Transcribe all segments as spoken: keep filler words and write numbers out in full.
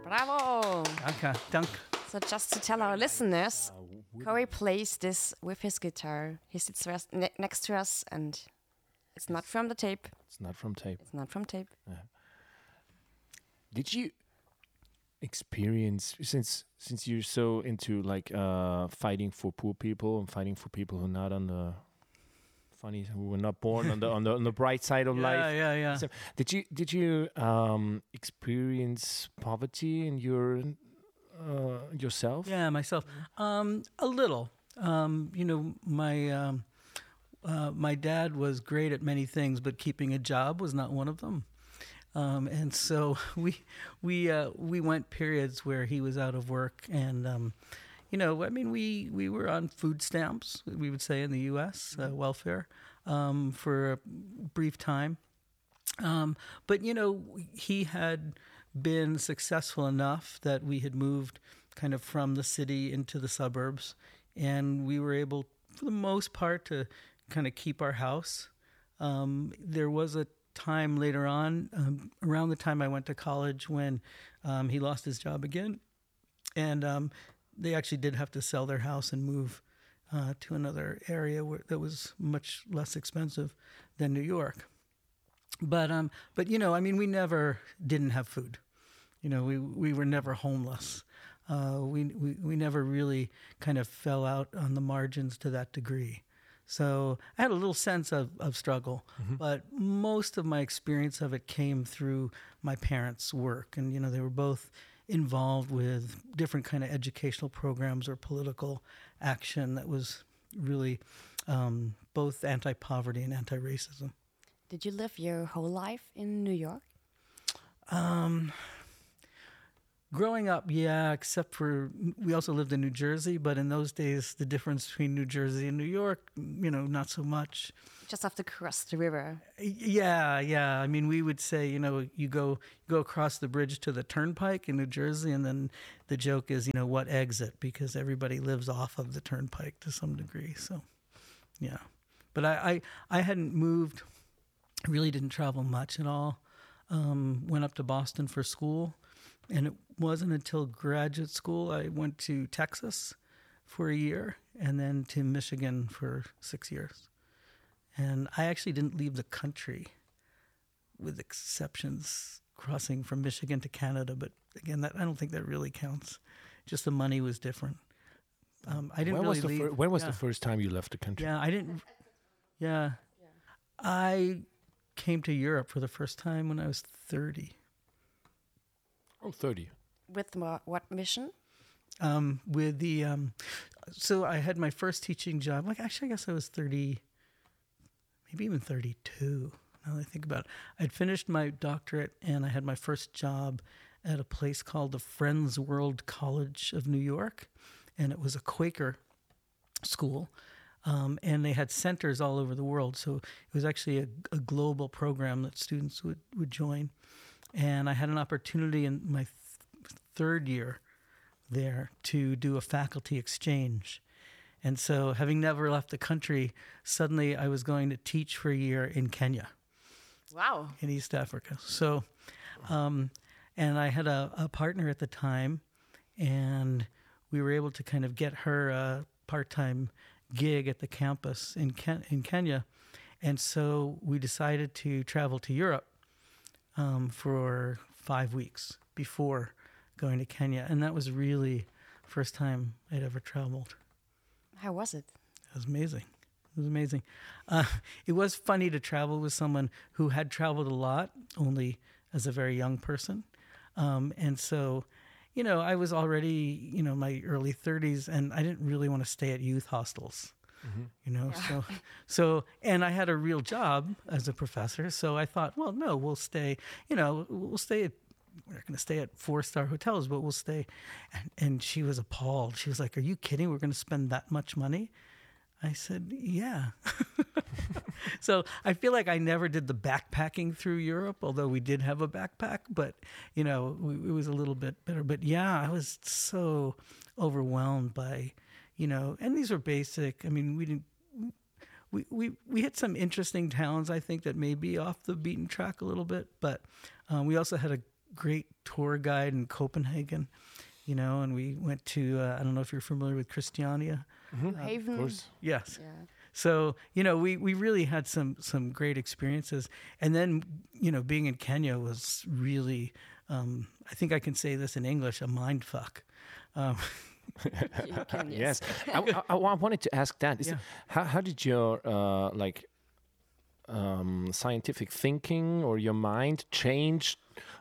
Bravo! Danke, danke. So just to tell our listeners, Corey plays this with his guitar. He sits rest- ne- next to us, and it's not from the tape. It's not from tape. It's not from tape. Yeah. Did you experience, since since you're so into like uh, fighting for poor people and fighting for people who are not on the funny, who were not born on the on the on the bright side of Yeah, life? yeah, yeah. So did you did you um, experience poverty in your uh, yourself? Yeah, myself. Um, a little. Um, you know, my um, uh, my dad was great at many things, but keeping a job was not one of them. Um, and so we we uh, we went periods where he was out of work, and um, you know, I mean, we we were on food stamps, we would say in the U S uh, welfare, um, for a brief time. Um, but you know, he had been successful enough that we had moved kind of from the city into the suburbs, and we were able, for the most part, to kind of keep our house. Um, there was a time later on, um, around the time I went to college, when um, he lost his job again, and um, they actually did have to sell their house and move uh, to another area where that was much less expensive than New York. But um, but you know, I mean, we never didn't have food. You know, we we were never homeless. Uh, we we we never really kind of fell out on the margins to that degree. So I had a little sense of, of struggle, mm-hmm. but most of my experience of it came through my parents' work. And, you know, they were both involved with different kind of educational programs or political action that was really um, both anti-poverty and anti-racism. Did you live your whole life in New York? Um, growing up, yeah, except for we also lived in New Jersey, but in those days, the difference between New Jersey and New York, you know, not so much. Just have to cross the river. Yeah, yeah. I mean, we would say, you know, you go you go across the bridge to the turnpike in New Jersey, and then the joke is, you know, what exit? Because everybody lives off of the turnpike to some degree. So, yeah. But I, I, I hadn't moved, really didn't travel much at all. Um, went up to Boston for school. And it wasn't until graduate school I went to Texas for a year and then to Michigan for six years. And I actually didn't leave the country, with exceptions crossing from Michigan to Canada. But again, that I don't think that really counts. Just the money was different. Um, I didn't when really was the leave. Fir- when was yeah. the first time you left the country? Yeah, I didn't. Yeah. yeah. I came to Europe for the first time when I was thirty. Oh, thirty. With what, what mission? Um, with the, um, so I had my first teaching job. Like, actually, I guess I was thirty, maybe even thirty-two, now that I think about it. I'd finished my doctorate, and I had my first job at a place called the Friends World College of New York. And it was a Quaker school. Um, and they had centers all over the world. So it was actually a, a global program that students would, would join. And I had an opportunity in my th- third year there to do a faculty exchange. And so, having never left the country, suddenly I was going to teach for a year in Kenya. Wow. In East Africa. So, um, and I had a, a partner at the time, and we were able to kind of get her a part-time gig at the campus in Ken- in Kenya. And so we decided to travel to Europe Um, for five weeks before going to Kenya. And that was really the first time I'd ever traveled. How was it? It was amazing. It was amazing. Uh, it was funny to travel with someone who had traveled a lot, only as a very young person. Um, and so, you know, I was already, you know, my early thirties, and I didn't really want to stay at youth hostels. Mm-hmm. You know, yeah. so, so, and I had a real job as a professor. So I thought, well, no, we'll stay, you know, we'll stay at, we're not going to stay at four-star hotels, but we'll stay. And, and she was appalled. She was like, are you kidding? We're going to spend that much money? I said, yeah. So I feel like I never did the backpacking through Europe, although we did have a backpack, but, you know, we, it was a little bit better. But yeah, I was so overwhelmed by, you know, and these were basic. I mean, we didn't, we, we, we hit some interesting towns, I think, that may be off the beaten track a little bit, but um, we also had a great tour guide in Copenhagen, you know, and we went to, uh, I don't know if you're familiar with Christiania. Haven. Of course. Yes. Yeah. So, you know, we, we really had some, some great experiences. And then, you know, being in Kenya was really, um, I think I can say this in English, a mind fuck. Um, You can, Yes, I, I, I wanted to ask that. Is Yeah. it, how how did your uh, like um, scientific thinking or your mind change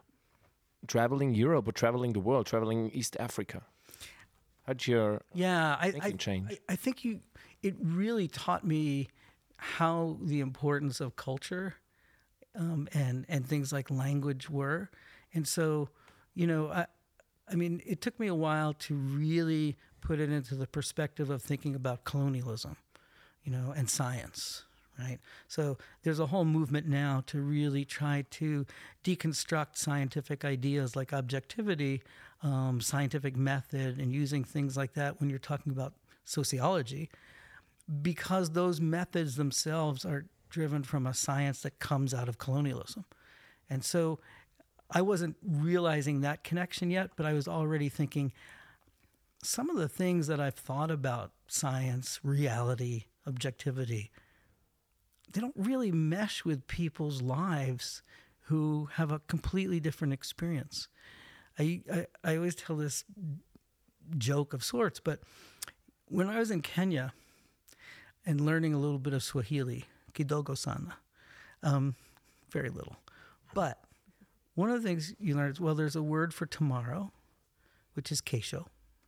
traveling Europe or traveling the world, traveling East Africa? How did your Yeah, I, I, thinking change? I, I think you. It really taught me how the importance of culture um, and and things like language were, and so you know, I, I mean, it took me a while to really put it into the perspective of thinking about colonialism, you know, and science. Right. So there's a whole movement now to really try to deconstruct scientific ideas like objectivity, um, scientific method, and using things like that when you're talking about sociology, because those methods themselves are driven from a science that comes out of colonialism. And so I wasn't realizing that connection yet, but I was already thinking some of the things that I've thought about science, reality, objectivity, they don't really mesh with people's lives who have a completely different experience. I, I, I always tell this joke of sorts, but when I was in Kenya and learning a little bit of Swahili, kidogo sana, um, very little, but one of the things you learn is, well, there's a word for tomorrow, which is kesho,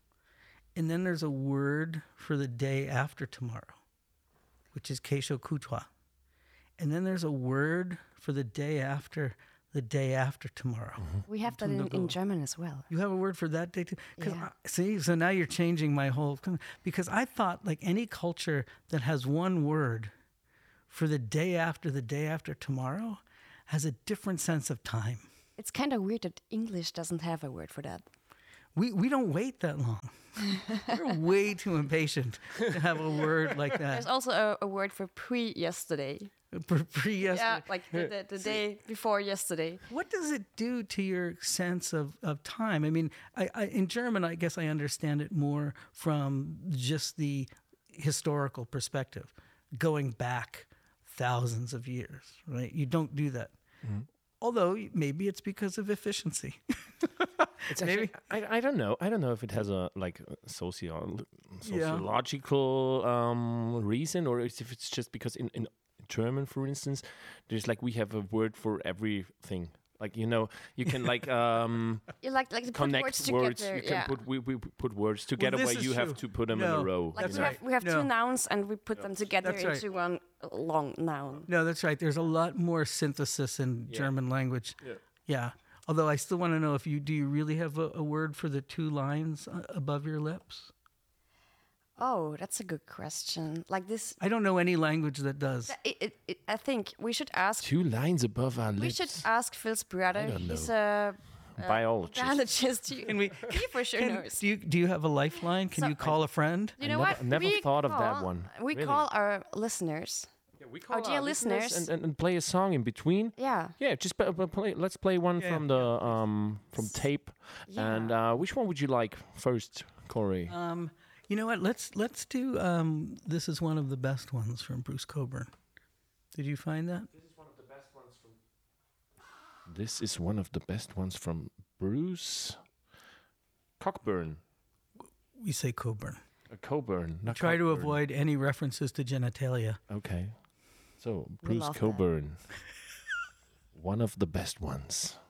and then there's a word for the day after tomorrow, which is kesho kutwa. And then there's a word for the day after the day after tomorrow. We have that in, in German as well. You have a word for that day too? 'Cause Yeah. I, see, so now you're changing my whole... Because I thought like any culture that has one word for the day after the day after tomorrow has a different sense of time. It's kind of weird that English doesn't have a word for that. We we don't wait that long. We're way too impatient to have a word like that. There's also a, a word for pre-yesterday. Pre- pre- Yeah, yesterday. like the, the, the day before yesterday. What does it do to your sense of, of time? I mean, I, I, in German, I guess I understand it more from just the historical perspective, going back thousands of years, right? You don't do that. Mm-hmm. Although maybe it's because of efficiency. It's actually, I, I don't know. I don't know if it has a like a socio sociological um, reason, or if it's just because in, in German, for instance, there's like we have a word for everything. Like, you know, you can like um, You like like to put connect words words. together. You can yeah. put we, we put words together this where is you true. have to put them in No, a row. Like you That's we know? right. have we have No. two nouns and we put them together That's right. into one long noun. No, that's right. There's a lot more synthesis in Yeah. German language. Yeah. Yeah. Although I still want to know if you do you really have a, a word for the two lines uh, above your lips? Oh, that's a good question. Like this, I don't know any language that does. it, it, it, I think we should ask. Two lines above our We lips. should ask Phil's brother. don't He's know. a Biologist. biologist. You, Can we? he for sure Can, knows. do you do you have a lifeline? Can So- you call a friend? You I know never- what? never we thought of that call- one. We Really? call our listeners. Yeah, we Our dear listeners. and, and, and play a song in between. Yeah. Yeah, just p- p- play. Let's play one Yeah, from the um from tape. Yeah. And uh, which one would you like first, Corey? Um, you know what? Let's let's do. Um, this is one of the best ones from Bruce Cockburn. Did you find that? This is one of the best ones from. This is one of the best ones from Bruce Cockburn. We say Cockburn. Uh, Coburn. Not Try to Cockburn. avoid any references to genitalia. Okay. So We Bruce love that. Coburn. One of the best ones.